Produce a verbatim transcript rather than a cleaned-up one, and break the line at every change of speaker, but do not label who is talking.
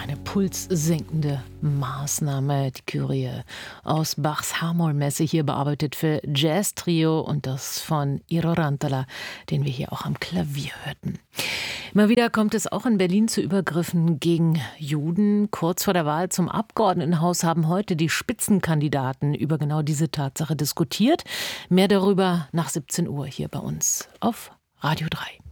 Eine pulssenkende Maßnahme, die Kyrie aus Bachs H-Moll-Messe hier bearbeitet für Jazz-Trio und das von Eero Rantola, den wir hier auch am Klavier hörten. Immer wieder kommt es auch in Berlin zu Übergriffen gegen Juden. Kurz vor der Wahl zum Abgeordnetenhaus haben heute die Spitzenkandidaten über genau diese Tatsache diskutiert. Mehr darüber nach siebzehn Uhr hier bei uns auf Radio drei.